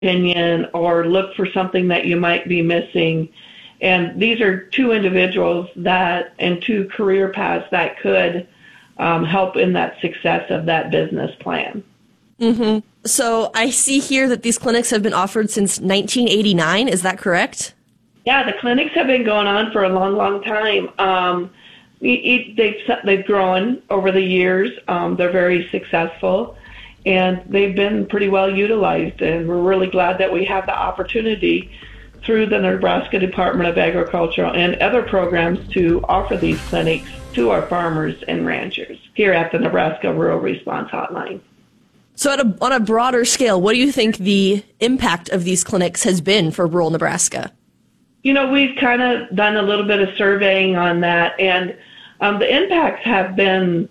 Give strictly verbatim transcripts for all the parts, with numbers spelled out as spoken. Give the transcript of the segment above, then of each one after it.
opinion or look for something that you might be missing. And these are two individuals that and two career paths that could um, help in that success of that business plan. Mm-hmm. So I see here that these clinics have been offered since nineteen eighty-nine. Is that correct? Yeah, the clinics have been going on for a long, long time. Um, it, they've they've grown over the years. Um, they're very successful, and they've been pretty well utilized. And we're really glad that we have the opportunity through the Nebraska Department of Agriculture and other programs to offer these clinics to our farmers and ranchers here at the Nebraska Rural Response Hotline. So at a, on a broader scale, what do you think the impact of these clinics has been for rural Nebraska? You know, we've kind of done a little bit of surveying on that, and um, the impacts have been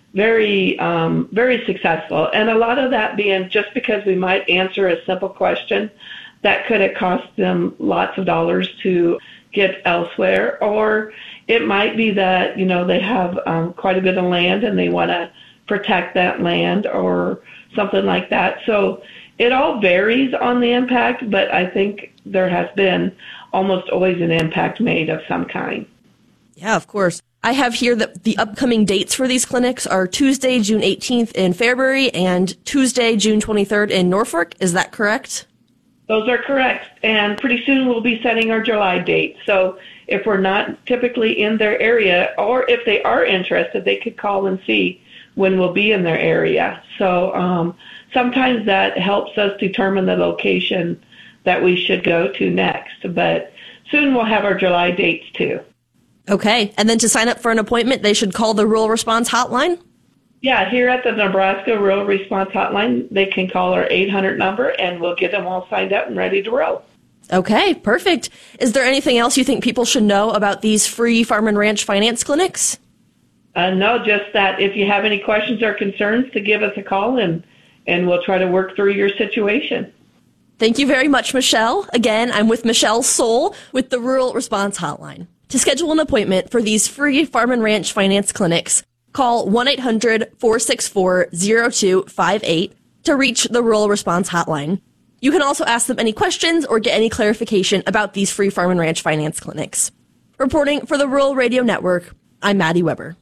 very, um, very successful. And a lot of that being just because we might answer a simple question that could have cost them lots of dollars to get elsewhere, or it might be that, you know, they have um, quite a bit of land and they want to protect that land or something like that. So it all varies on the impact, but I think there has been almost always an impact made of some kind. Yeah, of course. I have here that the upcoming dates for these clinics are Tuesday, June eighteenth in Fairbury and Tuesday, June twenty-third in Norfolk. Is that correct? Those are correct. And pretty soon we'll be setting our July date. So if we're not typically in their area, or if they are interested, they could call and see when we'll be in their area. So um, sometimes that helps us determine the location that we should go to next. But soon we'll have our July dates too. Okay. And then to sign up for an appointment, they should call the Rural Response Hotline? Yeah, here at the Nebraska Rural Response Hotline, they can call our eight hundred number and we'll get them all signed up and ready to roll. Okay, perfect. Is there anything else you think people should know about these free farm and ranch finance clinics? Uh, no, just that if you have any questions or concerns, to give us a call and, and we'll try to work through your situation. Thank you very much, Michelle. Again, I'm with Michelle Soul with the Rural Response Hotline. To schedule an appointment for these free farm and ranch finance clinics, call one eight hundred, four six four, zero two five eight to reach the Rural Response Hotline. You can also ask them any questions or get any clarification about these free farm and ranch finance clinics. Reporting for the Rural Radio Network, I'm Maddie Weber.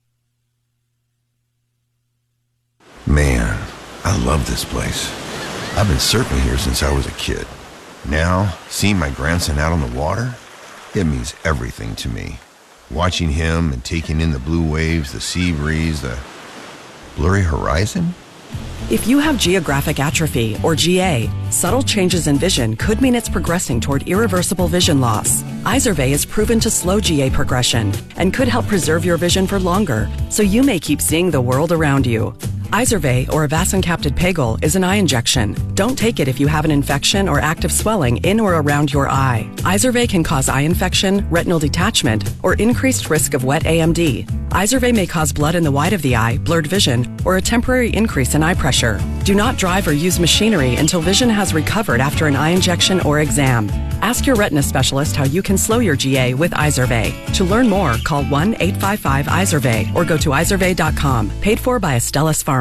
Man, I love this place. I've been surfing here since I was a kid. Now, seeing my grandson out on the water, it means everything to me. Watching him and taking in the blue waves, the sea breeze, the blurry horizon. If you have geographic atrophy, or G A, subtle changes in vision could mean it's progressing toward irreversible vision loss. Izervay is proven to slow G A progression and could help preserve your vision for longer, so you may keep seeing the world around you. Izervay, or avacincaptad pegol, is an eye injection. Don't take it if you have an infection or active swelling in or around your eye. Izervay can cause eye infection, retinal detachment, or increased risk of wet A M D. Izervay may cause blood in the white of the eye, blurred vision, or a temporary increase in eye pressure. Do not drive or use machinery until vision has recovered after an eye injection or exam. Ask your retina specialist how you can slow your G A with Izervay. To learn more, call one eight five five Izervay or go to izervay dot com. Paid for by Astellas Pharma.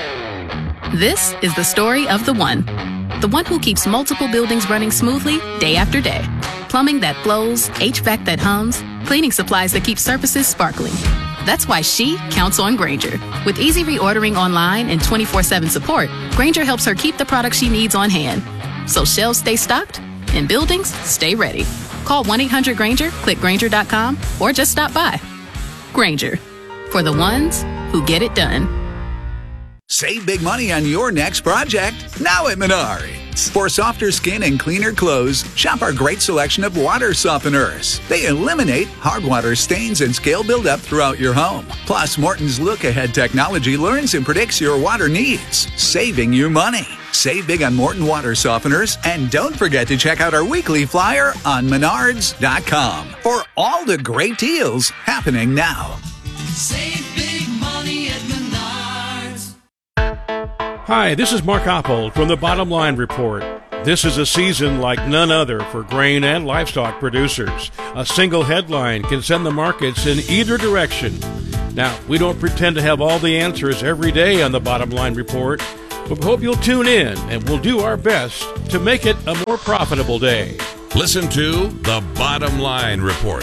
This is the story of the one. The one who keeps multiple buildings running smoothly day after day. Plumbing that flows, H V A C that hums, cleaning supplies that keep surfaces sparkling. That's why she counts on Grainger. With easy reordering online and twenty-four seven support, Grainger helps her keep the products she needs on hand. So shelves stay stocked and buildings stay ready. Call one eight hundred Grainger, click Grainger dot com, or just stop by. Grainger, for the ones who get it done. Save big money on your next project, now at Menards. For softer skin and cleaner clothes, shop our great selection of water softeners. They eliminate hard water stains and scale buildup throughout your home. Plus, Morton's look-ahead technology learns and predicts your water needs, saving you money. Save big on Morton water softeners, and don't forget to check out our weekly flyer on menards dot com for all the great deals happening now. Save big money at Menards. Hi, this is Mark Oppold from the Bottom Line Report. This is a season like none other for grain and livestock producers. A single headline can send the markets in either direction. Now, we don't pretend to have all the answers every day on the Bottom Line Report. We hope you'll tune in, and we'll do our best to make it a more profitable day. Listen to The Bottom Line Report